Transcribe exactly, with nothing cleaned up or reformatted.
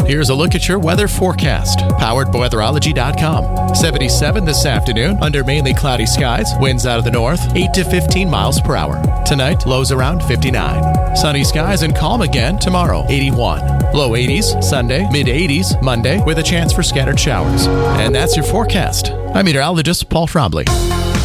Here's a look at your weather forecast, powered by weatherology dot com. seventy-seven this afternoon, under mainly cloudy skies, winds out of the north, eight to fifteen miles per hour. Tonight, lows around fifty-nine. Sunny skies and calm again tomorrow, eighty-one. Low eighties Sunday, mid eighties Monday, with a chance for scattered showers. And that's your forecast. I'm meteorologist Paul Trombley.